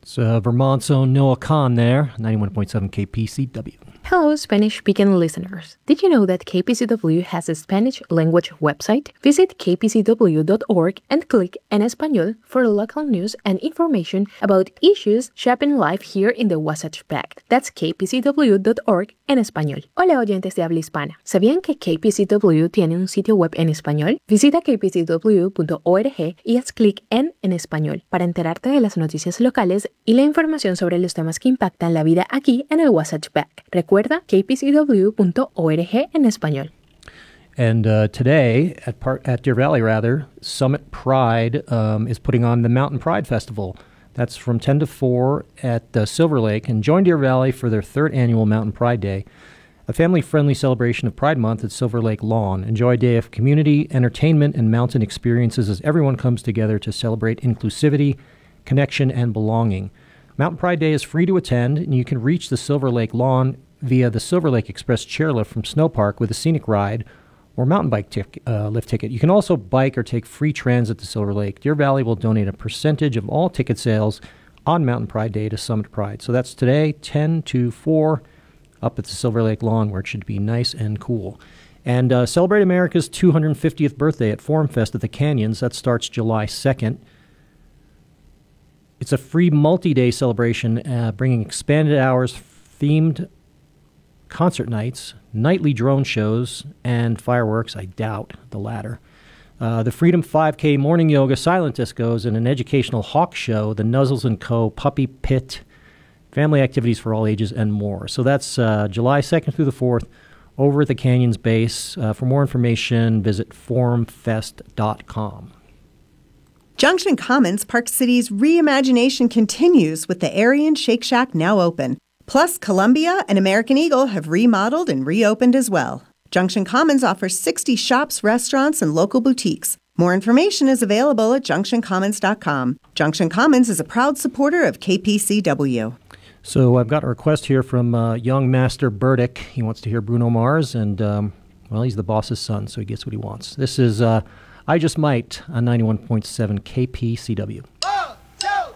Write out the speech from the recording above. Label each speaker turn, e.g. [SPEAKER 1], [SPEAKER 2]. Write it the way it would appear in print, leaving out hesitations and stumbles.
[SPEAKER 1] It's Vermont's own Noah Kahn there, 91.7 KPCW.
[SPEAKER 2] Hello, Spanish-speaking listeners. Did you know that KPCW has a Spanish language website? Visit kpcw.org and click En Español for local news and information about issues shaping life here in the Wasatch Back. That's kpcw.org en español. Hola, oyentes de habla hispana. ¿Sabían que KPCW tiene un sitio web en español? Visita kpcw.org y haz clic en Español para enterarte de las noticias locales y la información sobre los temas que impactan la vida aquí en el Wasatch Back. Recuerda kpcw.org en español.
[SPEAKER 1] And today, at Deer Valley, Summit Pride is putting on the Mountain Pride Festival. That's from 10 to 4 at Silver Lake. And join Deer Valley for their third annual Mountain Pride Day, a family-friendly celebration of Pride Month at Silver Lake Lawn. Enjoy a day of community, entertainment, and mountain experiences as everyone comes together to celebrate inclusivity, connection, and belonging. Mountain Pride Day is free to attend, and you can reach the Silver Lake Lawn via the Silver Lake Express chairlift from Snow Park with a scenic ride or mountain bike lift ticket. You can also bike or take free transit to Silver Lake. Deer Valley will donate a percentage of all ticket sales on Mountain Pride Day to Summit Pride. So that's today, 10 to 4, up at the Silver Lake Lawn, where it should be nice and cool. And celebrate America's 250th birthday at Forum Fest at the Canyons. That starts July 2nd. It's a free multi-day celebration, bringing expanded hours, themed concert nights, nightly drone shows, and fireworks. I doubt the latter. The Freedom 5K morning yoga, silent discos, and an educational hawk show, the Nuzzles & Co. Puppy Pit, family activities for all ages, and more. So that's July 2nd through the 4th over at the Canyons base. For more information, visit forumfest.com.
[SPEAKER 3] Junction Commons, Park City's reimagination continues with the Aryan Shake Shack now open. Plus, Columbia and American Eagle have remodeled and reopened as well. Junction Commons offers 60 shops, restaurants, and local boutiques. More information is available at junctioncommons.com. Junction Commons is a proud supporter of KPCW.
[SPEAKER 1] So I've got a request here from young Master Burdick. He wants to hear Bruno Mars, and, he's the boss's son, so he gets what he wants. This is I Just Might on 91.7 KPCW.